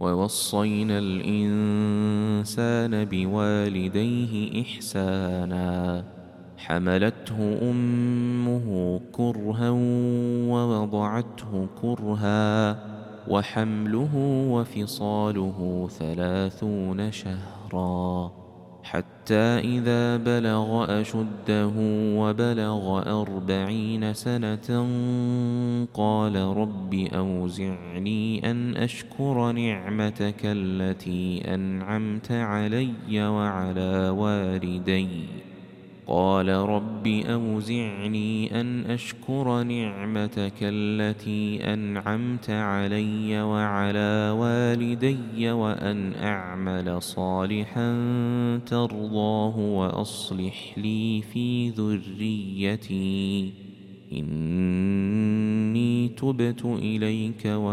ووصينا الإنسان بوالديه إحسانا حملته أمه كرها ووضعته كرها وحمله وفصاله 30 شهرا حتى إذا بلغ أشده وبلغ 40 سنة قال رب أوزعني أن أشكر نعمتك التي أنعمت علي وعلى والدي قال رب أوزعني أن أشكر نعمتك التي أنعمت علي وعلى والدي وأن أعمل صالحا ترضاه وأصلح لي في ذريتي إني تبت إليك